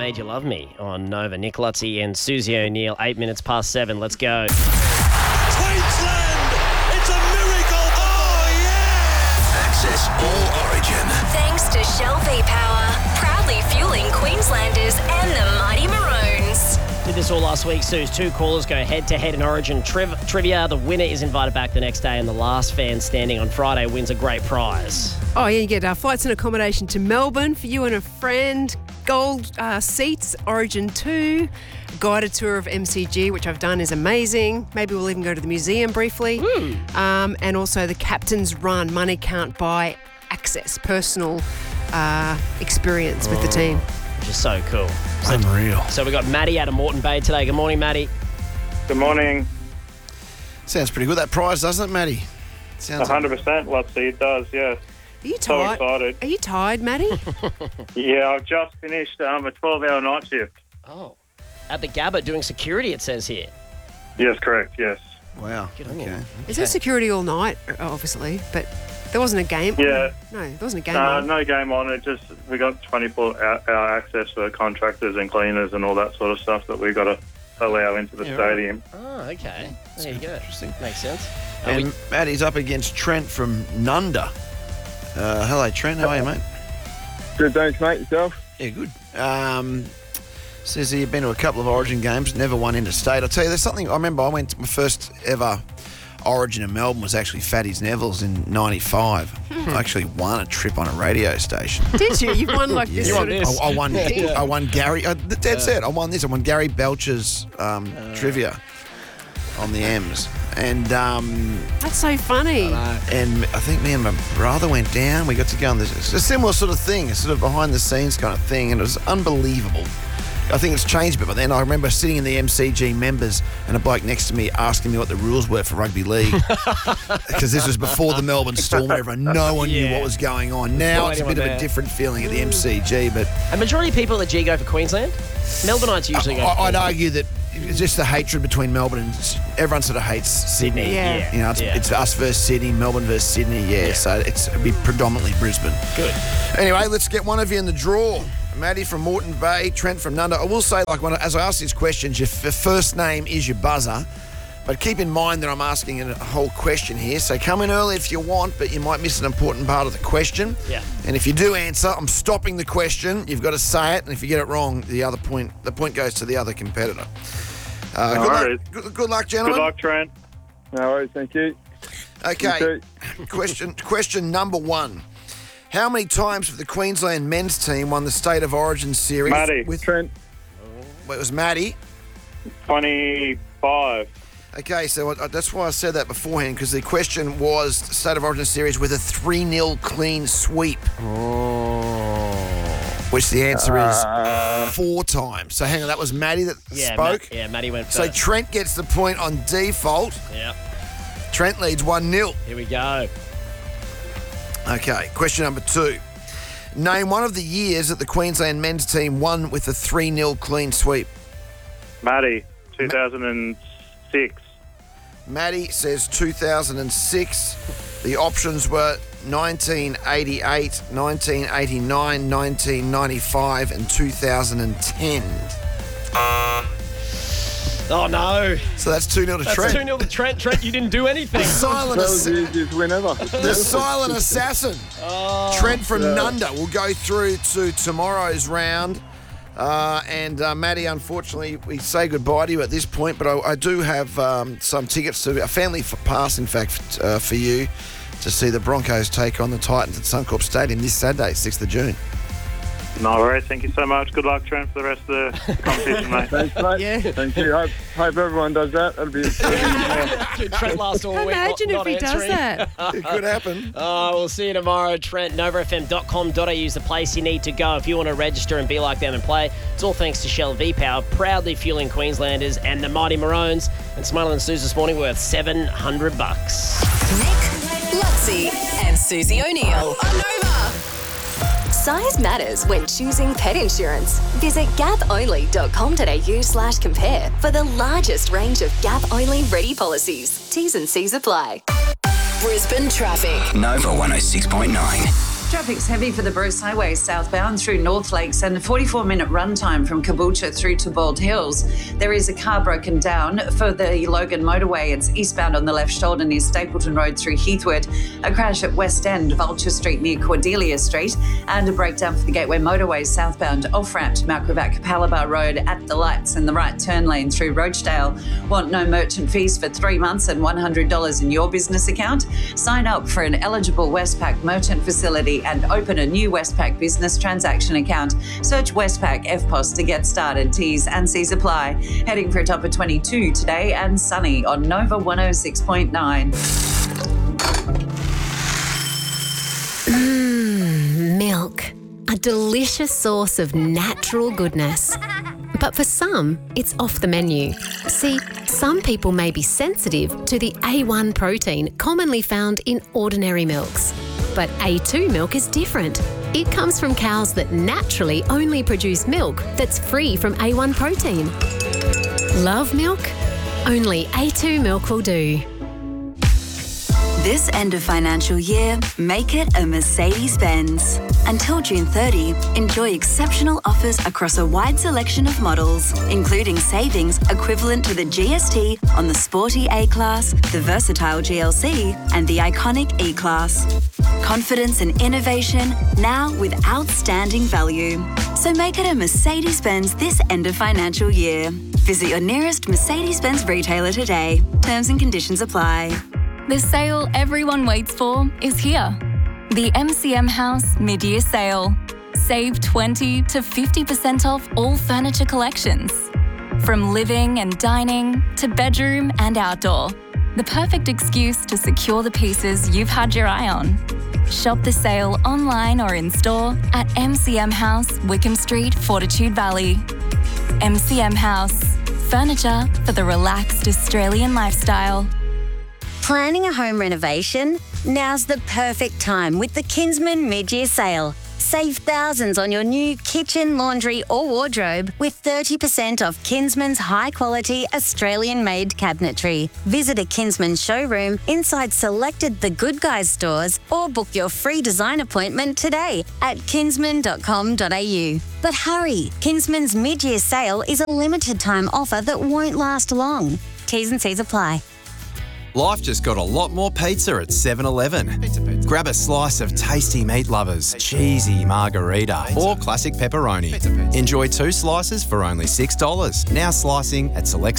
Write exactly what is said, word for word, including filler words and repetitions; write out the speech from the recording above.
Made You Love Me on Nova. Nick Lutzi and Susie O'Neill, eight minutes past seven. Let's go. Queensland! It's a miracle! Oh, yeah! Access All Origin. Thanks to Shell V-Power, proudly fueling Queenslanders and the Mighty Maroons. Did this all last week, Suze. Two callers go head-to-head in Origin triv- trivia. The winner is invited back the next day, and the last fan standing on Friday wins a great prize. Oh, yeah, you get uh, flights and accommodation to Melbourne for you and a friend, gold uh, seats, Origin two, guided tour of M C G, which I've done, is amazing. Maybe we'll even go to the museum briefly. Um, and also the Captain's Run, money can't buy access, personal uh, experience with the team. Which is so cool. So, Unreal. So we got Maddie out of Moreton Bay today. Good morning, Maddie. Good morning. Sounds pretty good, that prize, doesn't it, Matty? Sounds one hundred percent, Lutzi, it does, yeah. Are you So tired? excited. Are you tired, Maddie? Yeah, I've just finished um, a twelve-hour night shift. Oh. At the Gabba doing security, it says here. Yes, correct, yes. Wow. Good on you. Okay. Is there security all night, obviously? But there wasn't a game. Yeah. No, there wasn't a game. Uh, on. no game on it, just we got twenty-four hour access for contractors and cleaners and all that sort of stuff that we've got to allow into the Yeah, right. stadium. Oh, okay. There you go. Interesting. Makes sense. Are And we- Matty's up against Trent from Nunda. Uh, hello, Trent. How are you, mate? Good, thanks, mate. Yourself? Yeah, good. Um, says here you've been to a couple of Origin games, never won interstate. I'll tell you, there's something. I remember I went to my first ever Origin in Melbourne was actually Fatty's Neville's in ninety-five. I actually won a trip on a radio station. Did you? You've won like this Yeah. sort of... this. I, I won. I won Gary. Uh, the dead set. I won this. I won Gary Belcher's um, trivia on the M's, and um, That's so funny. and I think me and my brother went down. We got to go on this. It's a similar sort of thing, a sort of behind the scenes kind of thing, and it was unbelievable. I think it's changed a bit, but then I remember sitting in the M C G members and a bloke next to me asking me what the rules were for rugby league. Because this was before the Melbourne Storm, where everyone, no one knew Yeah. what was going on. Now No it's a anyone bit of there. a different feeling at the M C G, but A majority of people at G go for Queensland. Melbourneites usually go for I, I'd Queensland. argue that it's just the hatred between Melbourne and S- everyone sort of hates Sydney. Sydney. Yeah. Yeah. You know, it's, yeah. it's us versus Sydney, Melbourne versus Sydney, yeah, Yeah. so it's, it'd be predominantly Brisbane. Good. Anyway, let's get one of you in the draw. Maddie from Moreton Bay, Trent from Nunda. I will say, like, when, as I ask these questions, your f- first name is your buzzer, but keep in mind that I'm asking a whole question here, so come in early if you want, but you might miss an important part of the question. Yeah. And if you do answer, I'm stopping the question. You've got to say it, and if you get it wrong, the other point, the point goes to the other competitor. Uh, No good, worries. luck, good, good luck, Good gentlemen. luck, Trent. No worries, thank you. Okay. You question question number one. How many times have the Queensland men's team won the State of Origin series? Matty. With, Trent, well, it was Matty. twenty-five. Okay, so I, that's why I said that beforehand, because the question was State of Origin series with a three nil clean sweep. Which the answer is four times. So hang on, that was Matty that Yeah, spoke. Matt, yeah, Maddie went So first. Trent gets the point on default. yeah. Trent leads one nil. Here we go. Okay, question number two. Name one of the years that the Queensland men's team won with a three nil clean sweep. Matty, two thousand six. Matty says two thousand six. The options were nineteen eighty-eight, nineteen eighty-nine, nineteen ninety-five, and two thousand ten. Oh, no. So that's two nil to That's Trent. two nil to Trent. Trent, you didn't do anything. Silent that ass- was the easiest win ever. the silent assassin. Trent from Nunda will go through to tomorrow's round. Uh, and uh, Matty, unfortunately, we say goodbye to you at this point, but I, I do have um, some tickets to a family f- pass, in fact, uh, for you to see the Broncos take on the Titans at Suncorp Stadium this Saturday, sixth of June. No worries. Thank you so much. Good luck, Trent, for the rest of the competition, mate. Thanks, mate. Yeah. Thank you. Hope, hope everyone does that. That'll be, that'll be Trent last all week. Imagine not if he answering. does that. It could happen. Oh, we'll see you tomorrow. Trent, nova f m dot com dot a u is the place you need to go if you want to register and be like them and play. It's all thanks to Shell V-Power, proudly fueling Queenslanders and the Mighty Maroons. And Smiling and Suze this morning worth seven hundred bucks. Nick, Lutzi, and Susie O'Neill on Nova. Size matters when choosing pet insurance. Visit gap only dot com dot a u slash compare for the largest range of Gap-only ready policies. T's and C's apply. Brisbane traffic. Nova one oh six point nine. Traffic's heavy for the Bruce Highway southbound through North Lakes and a forty-four minute run time from Caboolture through to Bald Hills. There is a car broken down for the Logan motorway. It's eastbound on the left shoulder near Stapleton Road through Heathwood. A crash at West End, Vulture Street near Cordelia Street, and a breakdown for the Gateway motorway southbound off-ramp to Mount Gravatt Capalaba Road at the lights in the right turn lane through Rochdale. Want no merchant fees for three months and one hundred dollars in your business account? Sign up for an eligible Westpac merchant facility and open a new Westpac business transaction account. Search Westpac F P O S to get started. T's and C's apply. Heading for a top of twenty-two today and sunny on Nova one oh six point nine. Mmm, milk. A delicious source of natural goodness. But for some, it's off the menu. See, some people may be sensitive to the A one protein commonly found in ordinary milks. But A two milk is different. It comes from cows that naturally only produce milk that's free from A one protein. Love milk? Only A two milk will do. This end of financial year, make it a Mercedes-Benz. Until June thirtieth, enjoy exceptional offers across a wide selection of models, including savings equivalent to the G S T on the sporty A-Class, the versatile G L C, and the iconic E-Class. Confidence and innovation, now with outstanding value. So make it a Mercedes-Benz this end of financial year. Visit your nearest Mercedes-Benz retailer today. Terms and conditions apply. The sale everyone waits for is here. The M C M House Mid-Year Sale. Save twenty to fifty percent off all furniture collections. From living and dining to bedroom and outdoor. The perfect excuse to secure the pieces you've had your eye on. Shop the sale online or in store at M C M House, Wickham Street, Fortitude Valley. M C M House. Furniture for the relaxed Australian lifestyle. Planning a home renovation? Now's the perfect time with the Kinsman Mid-Year Sale. Save thousands on your new kitchen, laundry or wardrobe with thirty percent off Kinsman's high-quality Australian-made cabinetry. Visit a Kinsman showroom inside selected The Good Guys stores or book your free design appointment today at kinsman dot com dot a u. But hurry, Kinsman's mid-year sale is a limited-time offer that won't last long. T's and C's apply. Life just got a lot more pizza at seven eleven. Grab a slice of tasty meat lovers, cheesy margarita, or classic pepperoni. Enjoy two slices for only six dollars. Now slicing at select